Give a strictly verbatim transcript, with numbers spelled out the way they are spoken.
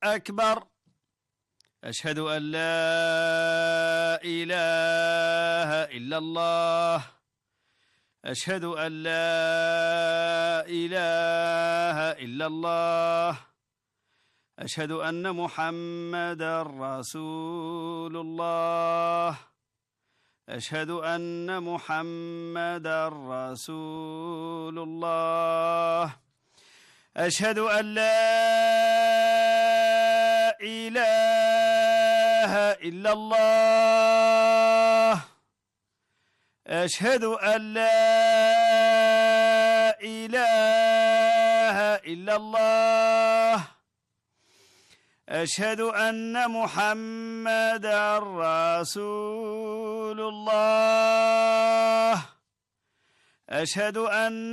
أكبر. أشهد أن لا إله إلا الله. أشهد أن لا إله إلا الله. أشهد أن محمدا رسول الله. أشهد أن محمدا رسول الله. أشهد أن لا إله إلا الله. أشهد أن لا إله إلا الله. أشهد أن محمدا رسول الله. أشهد أن